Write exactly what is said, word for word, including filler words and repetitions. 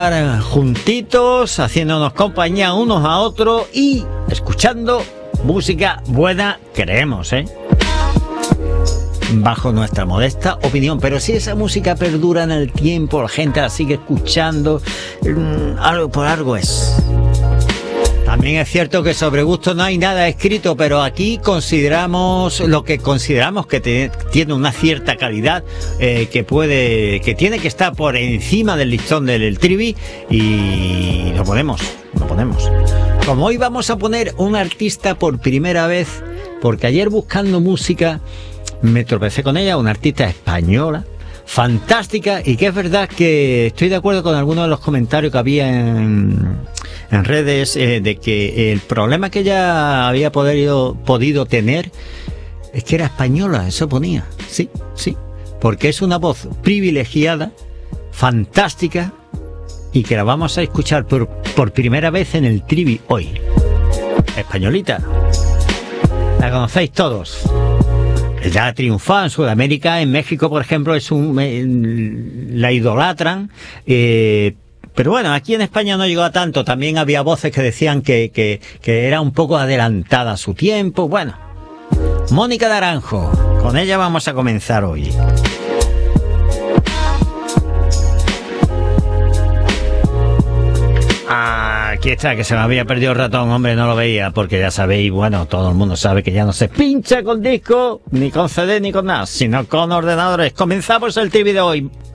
Juntitos, haciéndonos compañía unos a otros y escuchando música buena, creemos, ¿eh? Bajo nuestra modesta opinión, pero si esa música perdura en el tiempo, la gente la sigue escuchando, algo por algo es. También es cierto que sobre gusto no hay nada escrito, pero aquí consideramos lo que consideramos que te, tiene una cierta calidad, eh, que puede, que tiene que estar por encima del listón del trivi, y lo ponemos, lo ponemos. Como hoy vamos a poner un artista por primera vez, porque ayer buscando música me tropecé con ella, una artista española, fantástica, y que es verdad que estoy de acuerdo con algunos de los comentarios que había en, en redes, eh, de que el problema que ella había podido, podido tener es que era española, eso ponía, sí, sí, porque es una voz privilegiada, fantástica, y que la vamos a escuchar por, por primera vez en el trivi hoy. Españolita, la conocéis todos. Ya ha triunfado en Sudamérica, en México, por ejemplo, es un, eh, la idolatran, eh, pero bueno, aquí en España no llegó a tanto. También había voces que decían que, que, que era un poco adelantada a su tiempo. Bueno, Mónica Naranjo, con ella vamos a comenzar hoy. Aquí está, que se me había perdido el ratón, hombre, no lo veía, porque ya sabéis, bueno, todo el mundo sabe que ya no se pincha con disco, ni con C D, ni con nada, sino con ordenadores. Comenzamos el trivi de hoy.